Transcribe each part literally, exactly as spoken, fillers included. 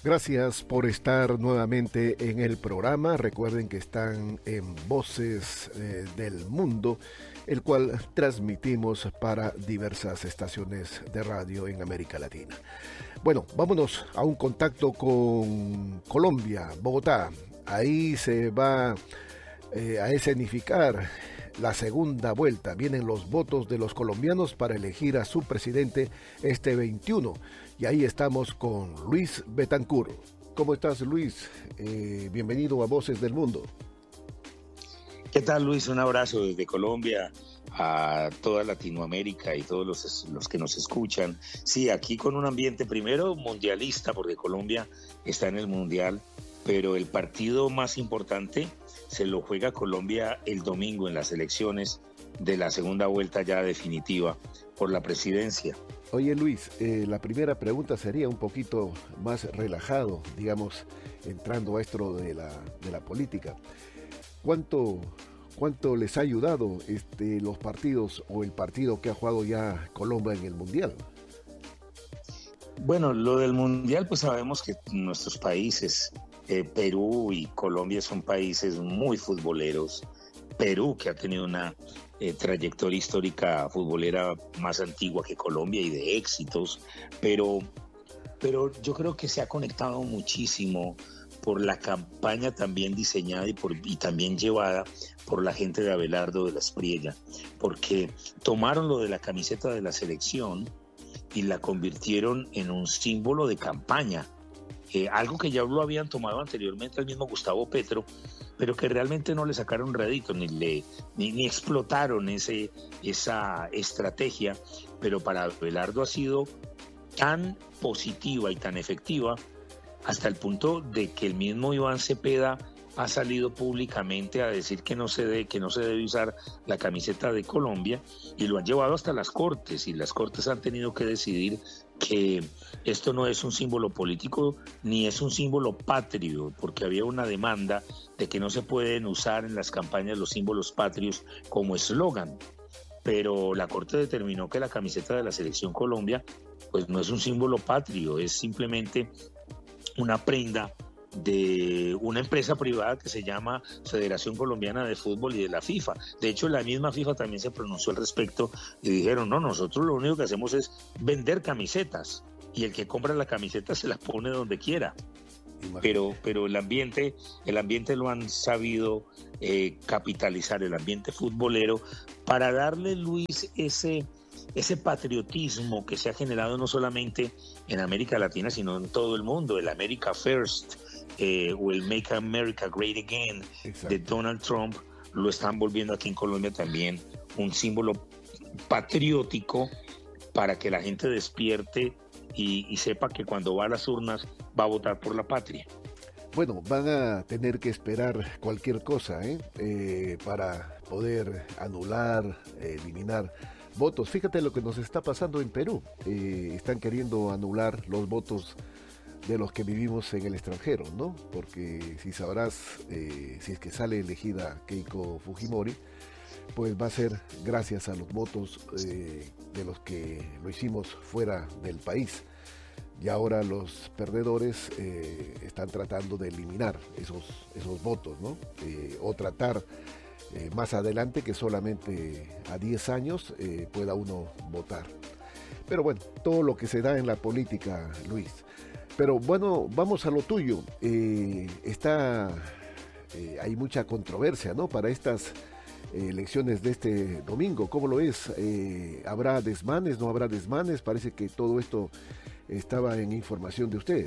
Gracias por estar nuevamente en el programa. Recuerden que están en Voces eh, del Mundo, el cual transmitimos para diversas estaciones de radio en América Latina. Bueno, vámonos a un contacto con Colombia, Bogotá. Ahí se va eh, a escenificar la segunda vuelta. Vienen los votos de los colombianos para elegir a su presidente este veintiuno. Y ahí estamos con Luis Betancur. ¿Cómo estás, Luis? Eh, bienvenido a Voces del Mundo. ¿Qué tal, Luis? Un abrazo desde Colombia a toda Latinoamérica y todos los, los que nos escuchan. Sí, aquí con un ambiente primero mundialista, porque Colombia está en el Mundial, pero el partido más importante se lo juega Colombia el domingo en las elecciones de la segunda vuelta ya definitiva por la presidencia. Oye, Luis, eh, la primera pregunta sería un poquito más relajado, digamos, entrando a esto de la, de la política. ¿Cuánto, cuánto les ha ayudado este, los partidos o el partido que ha jugado ya Colombia en el Mundial? Bueno, lo del Mundial, pues sabemos que nuestros países, eh, Perú y Colombia, son países muy futboleros. Perú, que ha tenido una eh, trayectoria histórica futbolera más antigua que Colombia y de éxitos, pero, pero yo creo que se ha conectado muchísimo por la campaña también diseñada y, por, y también llevada por la gente de Abelardo de la Espriella, porque tomaron lo de la camiseta de la selección y la convirtieron en un símbolo de campaña, eh, algo que ya lo habían tomado anteriormente el mismo Gustavo Petro, pero que realmente no le sacaron rédito ni, le, ni, ni explotaron ese, esa estrategia, pero para Abelardo ha sido tan positiva y tan efectiva hasta el punto de que el mismo Iván Cepeda ha salido públicamente a decir que no se debe, que no se debe usar la camiseta de Colombia, y lo han llevado hasta las Cortes, y las Cortes han tenido que decidir que esto no es un símbolo político ni es un símbolo patrio, porque había una demanda de que no se pueden usar en las campañas los símbolos patrios como eslogan, pero la Corte determinó que la camiseta de la Selección Colombia pues no es un símbolo patrio, es simplemente una prenda de una empresa privada que se llama Federación Colombiana de Fútbol y de la FIFA. De hecho, la misma FIFA también se pronunció al respecto y dijeron, no, nosotros lo único que hacemos es vender camisetas y el que compra la camiseta se la pone donde quiera. Pero, pero el ambiente, el ambiente lo han sabido eh, capitalizar, el ambiente futbolero, para darle, Luis, ese... ese patriotismo que se ha generado no solamente en América Latina, sino en todo el mundo, el America First eh, o el Make America Great Again. Exacto. De Donald Trump, lo están volviendo aquí en Colombia también un símbolo patriótico para que la gente despierte y, y sepa que cuando va a las urnas va a votar por la patria. Bueno, van a tener que esperar cualquier cosa ¿eh? Eh, para poder anular, eliminar votos. Fíjate lo que nos está pasando en Perú. Eh, están queriendo anular los votos de los que vivimos en el extranjero, ¿no? Porque si sabrás, eh, si es que sale elegida Keiko Fujimori, pues va a ser gracias a los votos eh, de los que lo hicimos fuera del país. Y ahora los perdedores eh, están tratando de eliminar esos, esos votos, ¿no? Eh, o tratar eh, más adelante que solamente a diez años eh, pueda uno votar. Pero bueno, todo lo que se da en la política, Luis. Pero bueno, vamos a lo tuyo. Eh, está, eh, hay mucha controversia, ¿no? Para estas eh, elecciones de este domingo. ¿Cómo lo es? Eh, ¿Habrá desmanes? ¿No habrá desmanes? Parece que todo esto estaba en información de ustedes.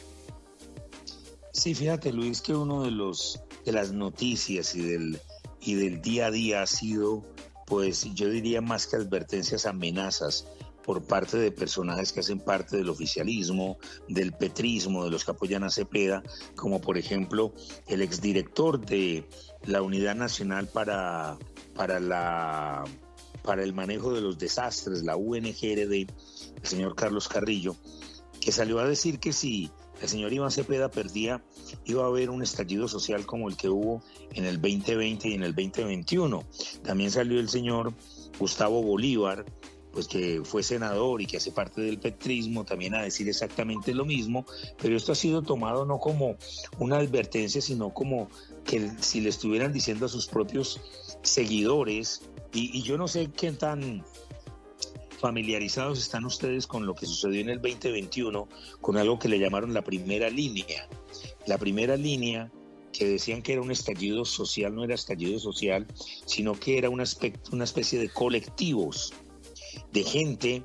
Sí, fíjate, Luis, que uno de los de las noticias y del y del día a día ha sido, pues yo diría más que advertencias, amenazas por parte de personajes que hacen parte del oficialismo, del petrismo, de los que apoyan a Cepeda, como por ejemplo el exdirector de la Unidad Nacional para, para, la, para el Manejo de los Desastres, la U N G R D, el señor Carlos Carrillo, que salió a decir que si el señor Iván Cepeda perdía, iba a haber un estallido social como el que hubo en el veinte veinte y en el veinte veintiuno. También salió el señor Gustavo Bolívar pues que fue senador y que hace parte del petrismo, también a decir exactamente lo mismo, pero esto ha sido tomado no como una advertencia, sino como que si le estuvieran diciendo a sus propios seguidores, y, y yo no sé qué tan familiarizados están ustedes con lo que sucedió en el veinte veintiuno, con algo que le llamaron la primera línea. La primera línea, que decían que era un estallido social, no era estallido social, sino que era una, espe- una especie de colectivos de gente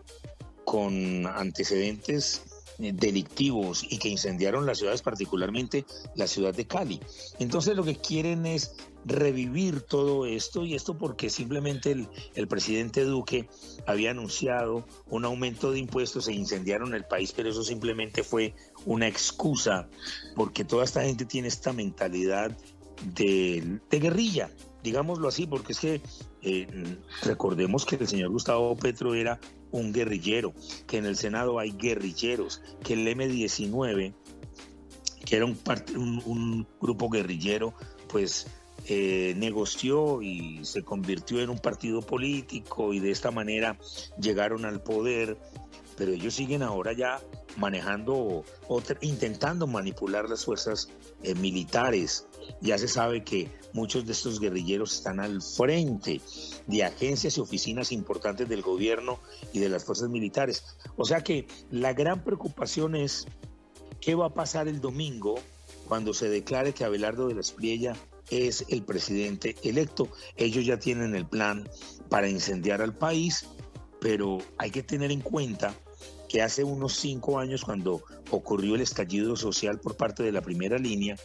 con antecedentes delictivos y que incendiaron las ciudades, particularmente la ciudad de Cali. Entonces lo que quieren es revivir todo esto, y esto porque simplemente el, el presidente Duque había anunciado un aumento de impuestos e incendiaron el país, pero eso simplemente fue una excusa, porque toda esta gente tiene esta mentalidad de, de guerrilla, digámoslo así, porque es que eh, recordemos que el señor Gustavo Petro era un guerrillero, que en el Senado hay guerrilleros, que el eme diecinueve, que era un, part- un, un grupo guerrillero, pues eh, negoció y se convirtió en un partido político y de esta manera llegaron al poder, pero ellos siguen ahora ya manejando, otra, intentando manipular las fuerzas eh, militares. Ya se sabe que muchos de estos guerrilleros están al frente de agencias y oficinas importantes del gobierno y de las fuerzas militares. O sea que la gran preocupación es qué va a pasar el domingo cuando se declare que Abelardo de la Espriella es el presidente electo. Ellos ya tienen el plan para incendiar al país, pero hay que tener en cuenta que hace unos cinco años, cuando ocurrió el estallido social por parte de la primera línea,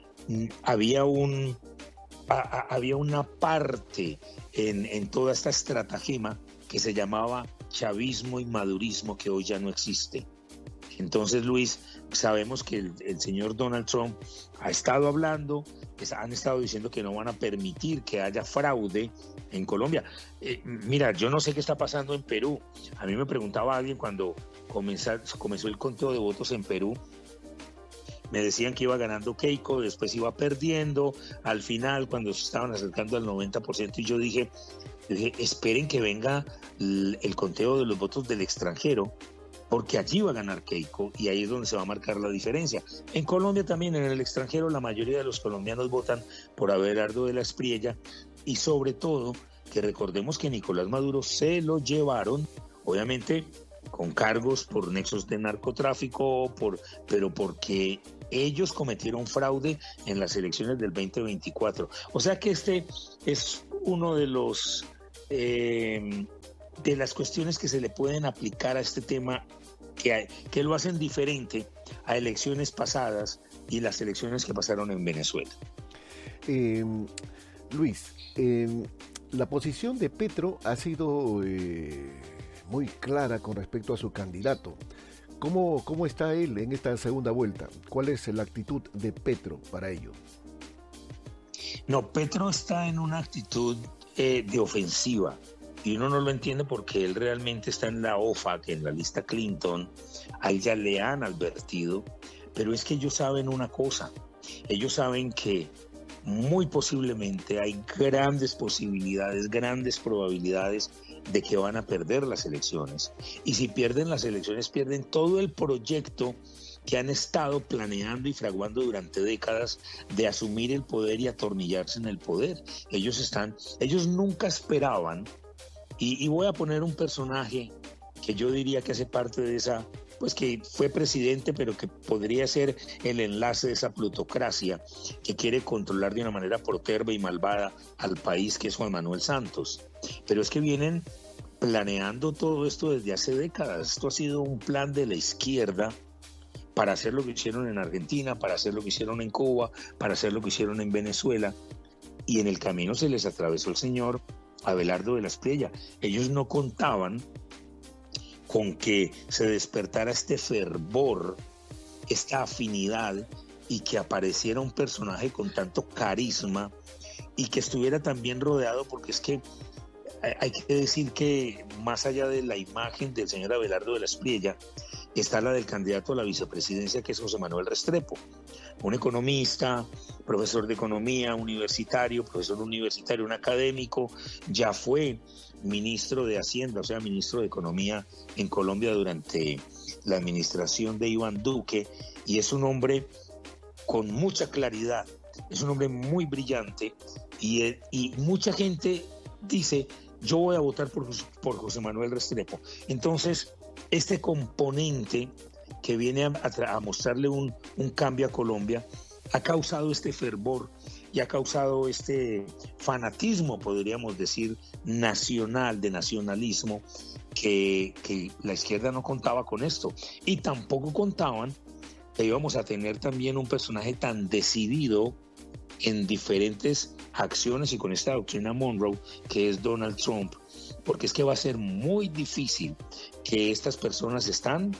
había un a, a, había una parte en, en toda esta estratagema que se llamaba chavismo y madurismo, que hoy ya no existe. Entonces, Luis, sabemos que el, el señor Donald Trump ha estado hablando, es, han estado diciendo que no van a permitir que haya fraude en Colombia. Eh, mira, yo no sé qué está pasando en Perú. A mí me preguntaba alguien cuando comenzó, comenzó el conteo de votos en Perú. Me decían que iba ganando Keiko, después iba perdiendo, al final cuando se estaban acercando al noventa por ciento, y yo dije, dije esperen que venga el, el conteo de los votos del extranjero, porque allí va a ganar Keiko y ahí es donde se va a marcar la diferencia. En Colombia también, en el extranjero, la mayoría de los colombianos votan por Abelardo de la Espriella, y sobre todo que recordemos que Nicolás Maduro se lo llevaron, obviamente con cargos por nexos de narcotráfico, por, pero porque ellos cometieron fraude en las elecciones del veinte veinticuatro. O sea que este es uno de los eh, de las cuestiones que se le pueden aplicar a este tema, que, que lo hacen diferente a elecciones pasadas y las elecciones que pasaron en Venezuela. Eh, Luis, eh, la posición de Petro ha sido eh, muy clara con respecto a su candidato. ¿Cómo, ¿Cómo está él en esta segunda vuelta? ¿Cuál es la actitud de Petro para ello? No, Petro está en una actitud eh, de ofensiva, y uno no lo entiende porque él realmente está en la O F A C, en la lista Clinton. A él ya le han advertido, pero es que ellos saben una cosa, ellos saben que muy posiblemente hay grandes posibilidades, grandes probabilidades de que van a perder las elecciones. Y si pierden las elecciones, pierden todo el proyecto que han estado planeando y fraguando durante décadas de asumir el poder y atornillarse en el poder. Ellos están, ellos nunca esperaban, y, y voy a poner un personaje que yo diría que hace parte de esa, pues que fue presidente, pero que podría ser el enlace de esa plutocracia que quiere controlar de una manera proterva y malvada al país, que es Juan Manuel Santos. Pero es que vienen planeando todo esto desde hace décadas. Esto ha sido un plan de la izquierda para hacer lo que hicieron en Argentina, para hacer lo que hicieron en Cuba, para hacer lo que hicieron en Venezuela, y en el camino se les atravesó el señor Abelardo de la Espriella. Ellos no contaban con que se despertara este fervor, esta afinidad, y que apareciera un personaje con tanto carisma y que estuviera también rodeado, porque es que hay que decir que más allá de la imagen del señor Abelardo de la Espriella, está la del candidato a la vicepresidencia, que es José Manuel Restrepo, un economista, profesor de economía universitario, profesor universitario, un académico, ya fue ministro de Hacienda, o sea, ministro de Economía en Colombia durante la administración de Iván Duque, y es un hombre con mucha claridad, es un hombre muy brillante, y, y mucha gente dice, yo voy a votar por, por José Manuel Restrepo. Entonces, este componente que viene a, a, a mostrarle un, un cambio a Colombia ha causado este fervor y ha causado este fanatismo, podríamos decir, nacional, de nacionalismo, que, que la izquierda no contaba con esto. Y tampoco contaban que íbamos a tener también un personaje tan decidido en diferentes acciones y con esta doctrina Monroe, que es Donald Trump, porque es que va a ser muy difícil que estas personas están,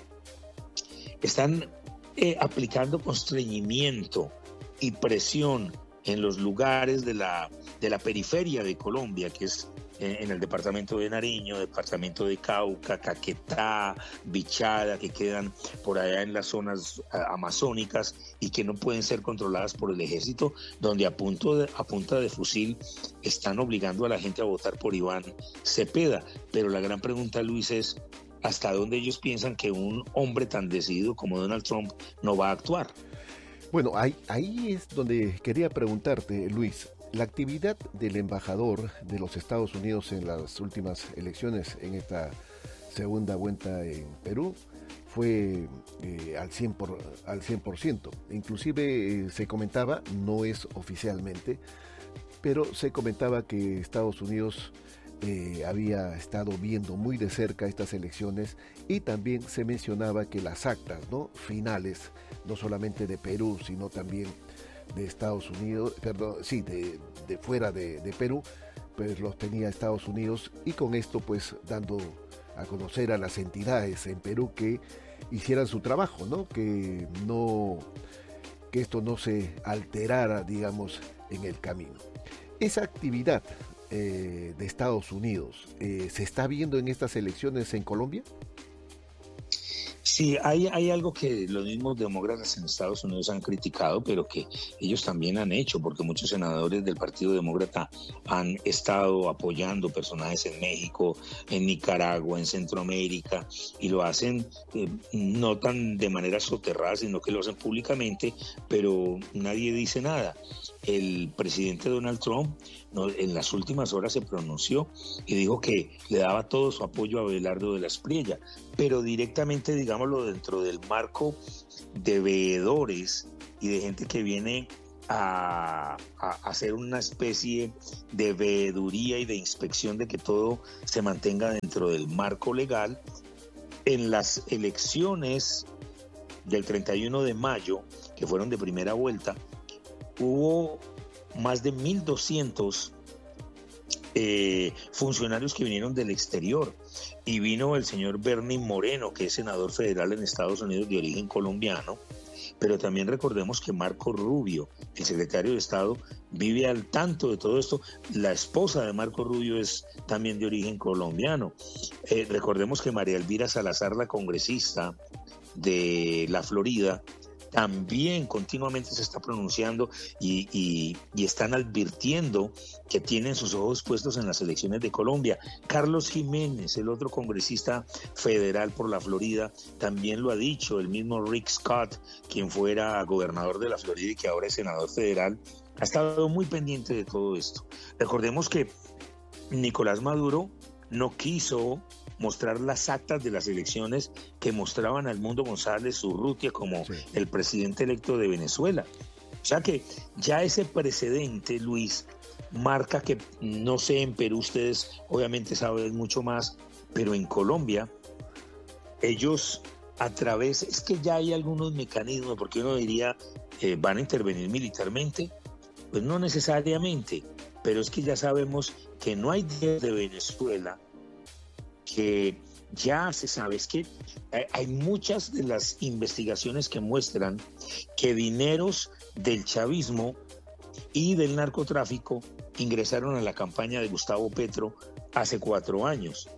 están eh, aplicando constreñimiento y presión en los lugares de la, de la periferia de Colombia, que es eh, en el departamento de Nariño, departamento de Cauca, Caquetá, Bichada, que quedan por allá en las zonas uh, amazónicas y que no pueden ser controladas por el ejército, donde a, punto de, a punta de fusil están obligando a la gente a votar por Iván Cepeda. Pero la gran pregunta, Luis, es ¿hasta dónde ellos piensan que un hombre tan decidido como Donald Trump no va a actuar? Bueno, ahí, ahí es donde quería preguntarte, Luis. La actividad del embajador de los Estados Unidos en las últimas elecciones, en esta segunda vuelta en Perú, fue eh, al cien por ciento. Al cien por ciento. Inclusive eh, se comentaba, no es oficialmente, pero se comentaba que Estados Unidos eh, había estado viendo muy de cerca estas elecciones, y también se mencionaba que las actas, ¿no?, finales, no solamente de Perú, sino también de Estados Unidos, perdón, sí, de, de fuera de, de Perú, pues los tenía Estados Unidos, y con esto pues dando a conocer a las entidades en Perú que hicieran su trabajo, ¿no?, que no, que esto no se alterara, digamos, en el camino. Esa actividad eh, de Estados Unidos, eh, ¿se está viendo en estas elecciones en Colombia? Sí, hay, hay algo que los mismos demócratas en Estados Unidos han criticado, pero que ellos también han hecho, porque muchos senadores del Partido Demócrata han estado apoyando personajes en México, en Nicaragua, en Centroamérica, y lo hacen eh, no tan de manera soterrada, sino que lo hacen públicamente, pero nadie dice nada. El presidente Donald Trump no, en las últimas horas se pronunció y dijo que le daba todo su apoyo a Abelardo de la Espriella, pero directamente, digámoslo, dentro del marco de veedores y de gente que viene a, a hacer una especie de veeduría y de inspección de que todo se mantenga dentro del marco legal. En las elecciones del treinta y uno de mayo, que fueron de primera vuelta, hubo más de mil doscientos eh, funcionarios que vinieron del exterior, y vino el señor Bernie Moreno, que es senador federal en Estados Unidos de origen colombiano, pero también recordemos que Marco Rubio, el secretario de Estado, vive al tanto de todo esto. La esposa de Marco Rubio es también de origen colombiano. Eh, recordemos que María Elvira Salazar, la congresista de la Florida, también continuamente se está pronunciando y, y, y están advirtiendo que tienen sus ojos puestos en las elecciones de Colombia. Carlos Jiménez, el otro congresista federal por la Florida, también lo ha dicho. El mismo Rick Scott, quien fuera gobernador de la Florida y que ahora es senador federal, ha estado muy pendiente de todo esto. Recordemos que Nicolás Maduro no quiso mostrar las actas de las elecciones que mostraban al mundo González Urrutia como sí. el presidente electo de Venezuela. O sea que ya ese precedente, Luis, marca que, no sé, en Perú ustedes obviamente saben mucho más, pero en Colombia ellos a través, es que ya hay algunos mecanismos, porque uno diría, eh, ¿van a intervenir militarmente? Pues no necesariamente, pero es que ya sabemos que no hay de Venezuela, que ya se sabe, es que hay muchas de las investigaciones que muestran que dineros del chavismo y del narcotráfico ingresaron a la campaña de Gustavo Petro hace cuatro años.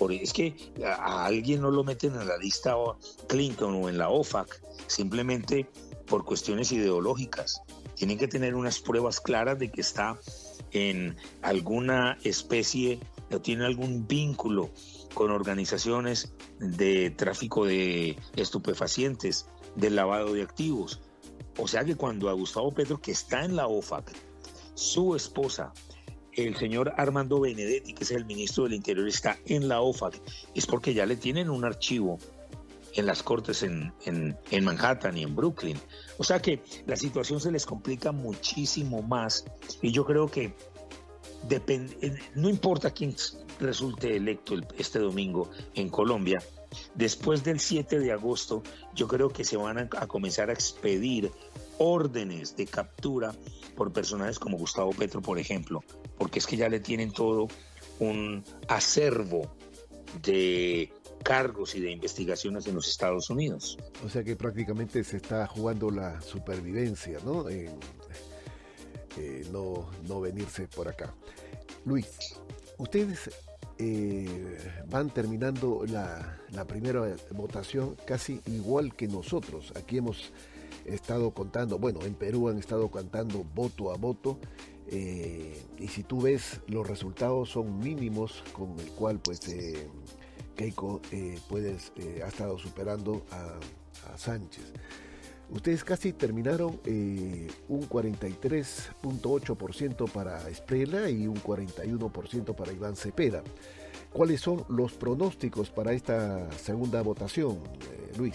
Por, es que a, a alguien no lo meten en la lista Clinton o en la O F A C simplemente por cuestiones ideológicas. Tienen que tener unas pruebas claras de que está en alguna especie o tiene algún vínculo con organizaciones de tráfico de estupefacientes, de lavado de activos. O sea que cuando a Gustavo Petro, que está en la O F A C, su esposa, el señor Armando Benedetti, que es el ministro del Interior, está en la O F A C, es porque ya le tienen un archivo en las cortes en, en, en Manhattan y en Brooklyn. O sea que la situación se les complica muchísimo más y yo creo que depende, no importa quién resulte electo el, este domingo en Colombia, después del siete de agosto yo creo que se van a, a comenzar a expedir órdenes de captura por personajes como Gustavo Petro, por ejemplo, porque es que ya le tienen todo un acervo de cargos y de investigaciones en los Estados Unidos. O sea que prácticamente se está jugando la supervivencia, ¿no? En, eh, no, no venirse por acá. Luis, ustedes eh, van terminando la, la primera votación casi igual que nosotros. Aquí hemos estado contando, bueno, en Perú han estado contando voto a voto, eh, y si tú ves los resultados son mínimos, con el cual pues eh, Keiko eh, puedes, eh, ha estado superando a, a Sánchez. Ustedes casi terminaron eh, un cuarenta y tres punto ocho por ciento para Esprella y un cuarenta y uno por ciento para Iván Cepeda. ¿Cuáles son los pronósticos para esta segunda votación, eh, Luis?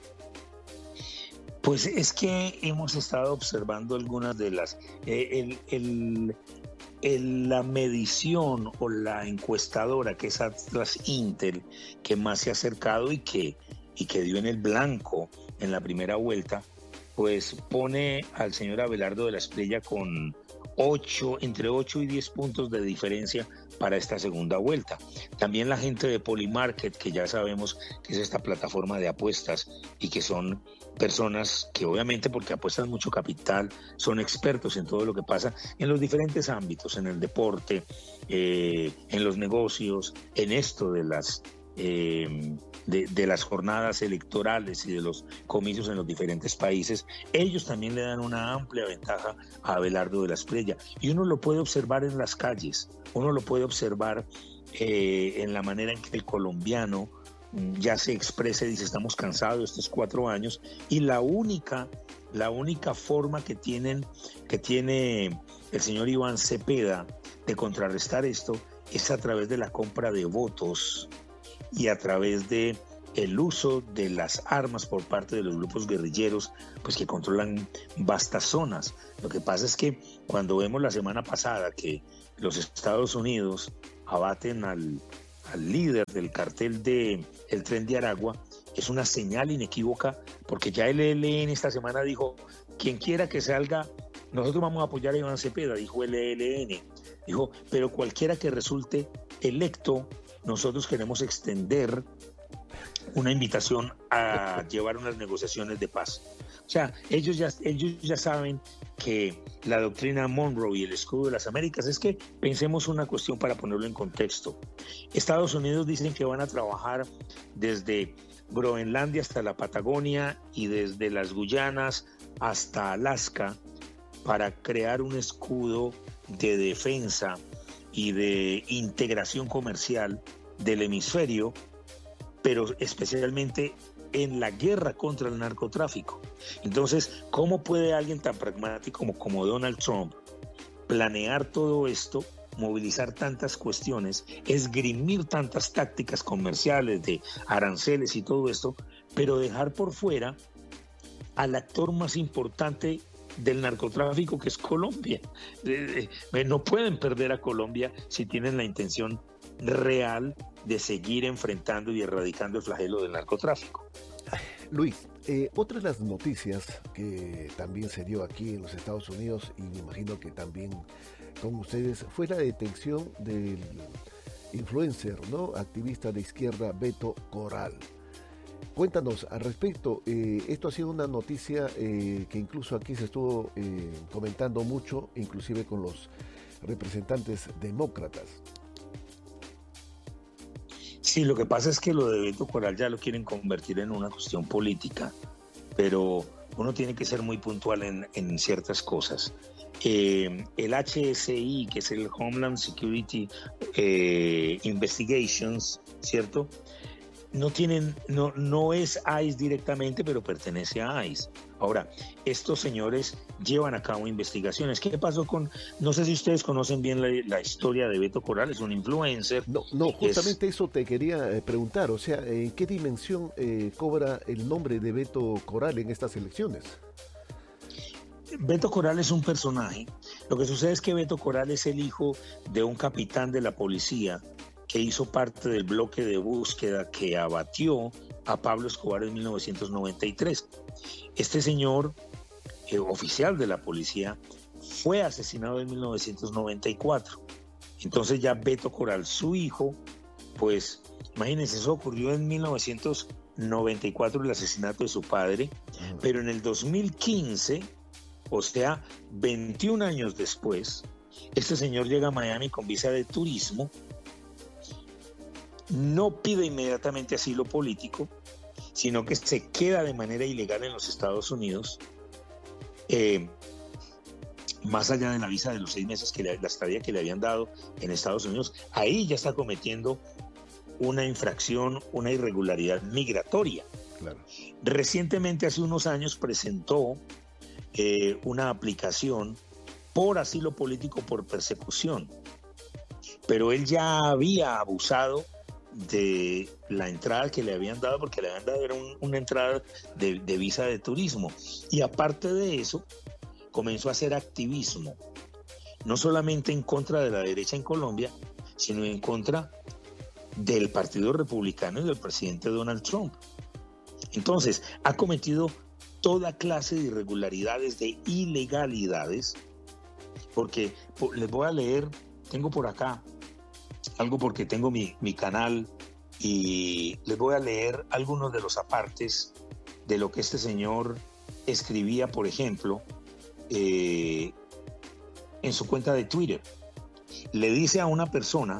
Pues es que hemos estado observando algunas de las... Eh, el, el, el, la medición o la encuestadora, que es Atlas Intel, que más se ha acercado y que, y que dio en el blanco en la primera vuelta, pues pone al señor Abelardo de la Espriella con ocho, entre ocho y diez puntos de diferencia para esta segunda vuelta. También la gente de Polymarket, que ya sabemos que es esta plataforma de apuestas y que son personas que obviamente, porque apuestan mucho capital, son expertos en todo lo que pasa en los diferentes ámbitos, en el deporte, eh, en los negocios, en esto de las eh, de, de las jornadas electorales y de los comicios en los diferentes países. Ellos también le dan una amplia ventaja a Abelardo de la Espriella y uno lo puede observar en las calles, uno lo puede observar eh, en la manera en que el colombiano ya se expresa y dice: estamos cansados de estos cuatro años, y la única, la única forma que tienen, que tiene el señor Iván Cepeda de contrarrestar esto es a través de la compra de votos y a través de el uso de las armas por parte de los grupos guerrilleros, pues que controlan vastas zonas. Lo que pasa es que cuando vemos la semana pasada que los Estados Unidos abaten al al líder del cartel de el Tren de Aragua, es una señal inequívoca, porque ya el E L N esta semana dijo: quien quiera que salga, nosotros vamos a apoyar a Iván Cepeda, dijo el E L N, dijo, pero cualquiera que resulte electo, nosotros queremos extender una invitación a llevar unas negociaciones de paz. O sea, ellos ya, ellos ya saben que la doctrina Monroe y el escudo de las Américas es que pensemos una cuestión para ponerlo en contexto. Estados Unidos dicen que van a trabajar desde Groenlandia hasta la Patagonia y desde las Guyanas hasta Alaska para crear un escudo de defensa y de integración comercial del hemisferio, pero especialmente en la guerra contra el narcotráfico. Entonces, ¿cómo puede alguien tan pragmático como, como Donald Trump planear todo esto, movilizar tantas cuestiones, esgrimir tantas tácticas comerciales de aranceles y todo esto, pero dejar por fuera al actor más importante del narcotráfico, que es Colombia? Eh, eh, no pueden perder a Colombia si tienen la intención real de seguir enfrentando y erradicando el flagelo del narcotráfico. Luis, eh, otra de las noticias que también se dio aquí en los Estados Unidos, y me imagino que también con ustedes, fue la detención del influencer, ¿no?, activista de izquierda Beto Corral. Cuéntanos al respecto. Eh, esto ha sido una noticia eh, que incluso aquí se estuvo eh, comentando mucho, inclusive con los representantes demócratas. Sí, lo que pasa es que lo de Beto Coral ya lo quieren convertir en una cuestión política, pero uno tiene que ser muy puntual en, en ciertas cosas. Eh, el H S I, que es el Homeland Security eh, Investigations, ¿cierto? No tienen, no, no es ICE directamente, pero pertenece a ICE. Ahora, estos señores llevan a cabo investigaciones. ¿Qué pasó con, no sé si ustedes conocen bien la, la historia de Beto Coral, es un influencer? No, no, justamente es, eso te quería eh, preguntar, o sea, ¿en qué dimensión eh, cobra el nombre de Beto Coral en estas elecciones? Beto Coral es un personaje. Lo que sucede es que Beto Coral es el hijo de un capitán de la policía que hizo parte del bloque de búsqueda que abatió a Pablo Escobar en mil novecientos noventa y tres. Este señor, eh, oficial de la policía, fue asesinado en mil novecientos noventa y cuatro. Entonces ya Beto Coral, su hijo, pues imagínense, eso ocurrió en mil novecientos noventa y cuatro, el asesinato de su padre, uh-huh. Pero en el dos mil quince, o sea, veintiún años después, este señor llega a Miami con visa de turismo, no pide inmediatamente asilo político, sino que se queda de manera ilegal en los Estados Unidos, eh, más allá de la visa de los seis meses, que le, la estadía que le habían dado en Estados Unidos. Ahí ya está cometiendo una infracción, una irregularidad migratoria. Claro. Recientemente, hace unos años, presentó eh, una aplicación por asilo político por persecución, pero él ya había abusado de la entrada que le habían dado, porque le habían dado era un, una entrada de, de visa de turismo, y aparte de eso comenzó a hacer activismo, no solamente en contra de la derecha en Colombia, sino en contra del Partido Republicano y del presidente Donald Trump. Entonces ha cometido toda clase de irregularidades, de ilegalidades, porque les voy a leer, tengo por acá algo, porque tengo mi, mi canal, y les voy a leer algunos de los apartes de lo que este señor escribía, por ejemplo, eh, en su cuenta de Twitter. Le dice a una persona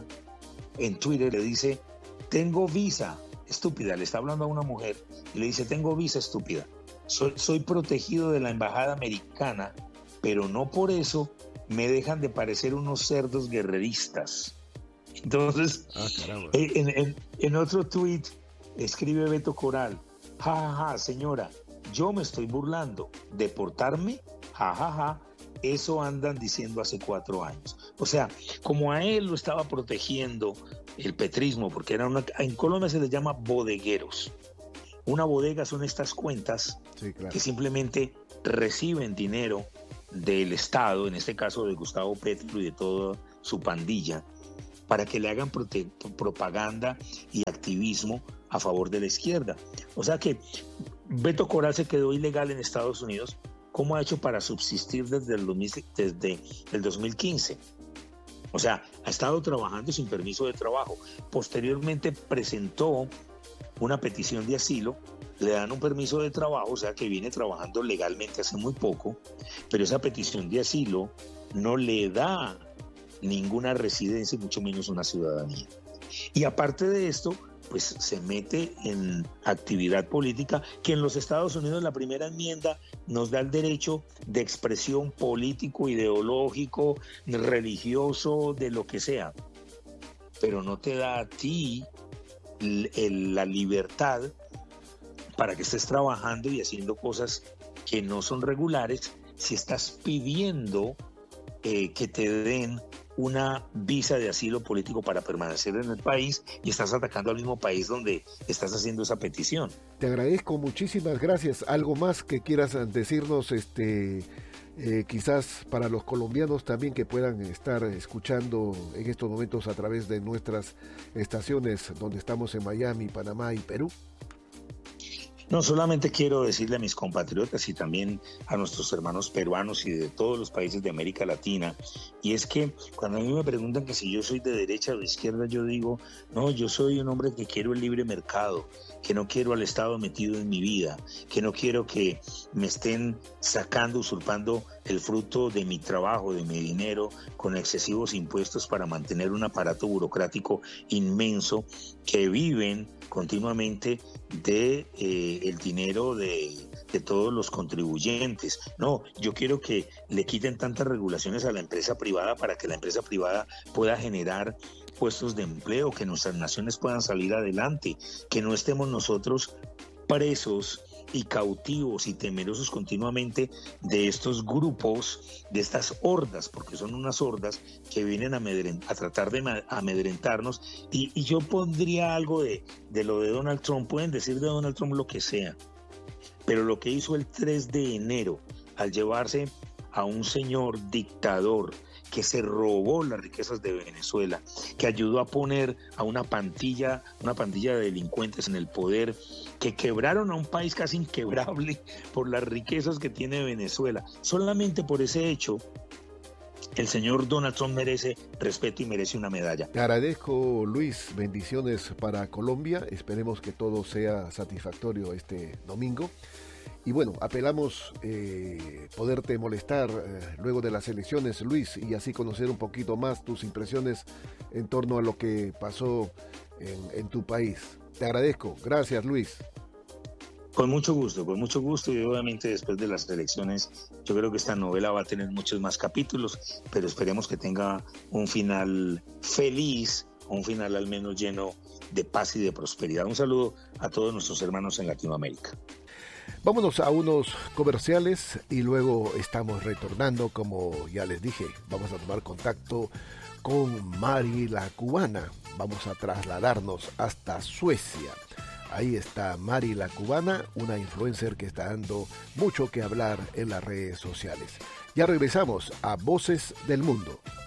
en Twitter, le dice: tengo visa, estúpida, le está hablando a una mujer, y le dice: tengo visa, estúpida, soy, soy protegido de la embajada americana, pero no por eso me dejan de parecer unos cerdos guerreristas. Entonces, ah, en, en, en otro tweet escribe Beto Coral: ja, ja, ja, señora, yo me estoy burlando, ¿deportarme? Ja, ja, ja, eso andan diciendo hace cuatro años. O sea, como a él lo estaba protegiendo el petrismo, porque era una, en Colombia se les llama bodegueros. Una bodega son estas cuentas, sí, claro, que simplemente reciben dinero del Estado, en este caso de Gustavo Petro y de toda su pandilla, para que le hagan prote- propaganda y activismo a favor de la izquierda. O sea que Beto Coral se quedó ilegal en Estados Unidos. ¿Cómo ha hecho para subsistir desde el, desde el dos mil quince? O sea, ha estado trabajando sin permiso de trabajo. Posteriormente presentó una petición de asilo, le dan un permiso de trabajo, o sea que viene trabajando legalmente hace muy poco, pero esa petición de asilo no le da ninguna residencia, mucho menos una ciudadanía. Y aparte de esto, pues se mete en actividad política, que en los Estados Unidos la primera enmienda nos da el derecho de expresión político, ideológico, religioso, de lo que sea, pero no te da a ti l- el- la libertad para que estés trabajando y haciendo cosas que no son regulares si estás pidiendo eh, que te den una visa de asilo político para permanecer en el país, y estás atacando al mismo país donde estás haciendo esa petición. Te agradezco, muchísimas gracias. ¿Algo más que quieras decirnos, este, eh, quizás para los colombianos también que puedan estar escuchando en estos momentos a través de nuestras estaciones donde estamos en Miami, Panamá y Perú? No, solamente quiero decirle a mis compatriotas y también a nuestros hermanos peruanos y de todos los países de América Latina, y es que cuando a mí me preguntan que si yo soy de derecha o de izquierda, yo digo, no, yo soy un hombre que quiero el libre mercado, que no quiero al Estado metido en mi vida, que no quiero que me estén sacando, usurpando el fruto de mi trabajo, de mi dinero, con excesivos impuestos para mantener un aparato burocrático inmenso que viven continuamente de eh, el dinero de, de todos los contribuyentes. No, yo quiero que le quiten tantas regulaciones a la empresa privada para que la empresa privada pueda generar puestos de empleo, que nuestras naciones puedan salir adelante, que no estemos nosotros presos y cautivos y temerosos continuamente de estos grupos, de estas hordas, porque son unas hordas que vienen a, a tratar de amedrentarnos. Y, y yo pondría algo de, de lo de Donald Trump. Pueden decir de Donald Trump lo que sea, pero lo que hizo el tres de enero al llevarse a un señor dictador que se robó las riquezas de Venezuela, que ayudó a poner a una pandilla, una pandilla de delincuentes en el poder, que quebraron a un país casi inquebrable por las riquezas que tiene Venezuela. Solamente por ese hecho, el señor Donald Trump merece respeto y merece una medalla. Te agradezco, Luis. Bendiciones para Colombia. Esperemos que todo sea satisfactorio este domingo. Y bueno, apelamos eh, poderte molestar eh, luego de las elecciones, Luis, y así conocer un poquito más tus impresiones en torno a lo que pasó en, en tu país. Te agradezco. Gracias, Luis. Con mucho gusto, con mucho gusto, y obviamente después de las elecciones yo creo que esta novela va a tener muchos más capítulos, pero esperemos que tenga un final feliz, un final al menos lleno de paz y de prosperidad. Un saludo a todos nuestros hermanos en Latinoamérica. Vámonos a unos comerciales y luego estamos retornando, como ya les dije, vamos a tomar contacto con Mari la Cubana. Vamos a trasladarnos hasta Suecia. Ahí está Mari la Cubana, una influencer que está dando mucho que hablar en las redes sociales. Ya regresamos a Voces del Mundo.